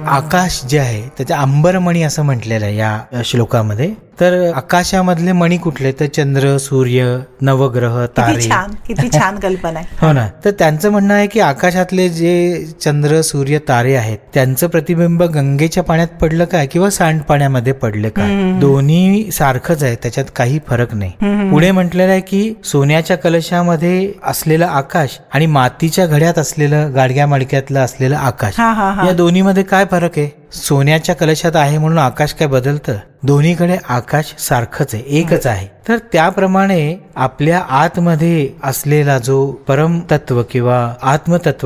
आकाश जे आहे त्याच्या अंबरमणी असं म्हटलेलं आहे या श्लोकामध्ये. तर आकाशामधले मणी कुठले, तर चंद्र, सूर्य, नवग्रह, तारे. किती छान कल्पना आहे. हो ना. तर त्यांचं म्हणणं आहे की आकाशातले जे चंद्र, सूर्य, तारे आहेत त्यांचं प्रतिबिंब गंगेच्या पाण्यात पडलं काय किंवा सांडपाण्यामध्ये पडले काय, दोन्ही सारखंच आहे, त्याच्यात काही फरक नाही. पुढे म्हटलेलं आहे की सोन्याच्या कलशामध्ये असलेलं आकाश आणि मातीच्या घड्यात असलेलं, गाडग्या मडक्यातलं असलेलं आकाश, या दोन्हीमध्ये काय फरक आहे. सोन्याच्या कलशात आहे म्हणून आकाश काय बदलतं, दोन्हीकडे आकाश सारखंच आहे, एकच आहे. तर त्याप्रमाणे आपल्या आतमध्ये असलेला जो परमतत्व किंवा आत्मतत्व